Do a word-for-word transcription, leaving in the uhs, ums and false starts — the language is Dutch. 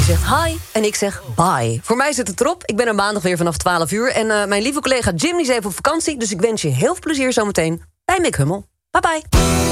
zegt hi en ik zeg bye. Voor mij zit het erop. Ik ben er maandag weer vanaf twaalf uur. En uh, mijn lieve collega Jim is even op vakantie. Dus ik wens je heel veel plezier zometeen bij Mick Hummel. Bye bye.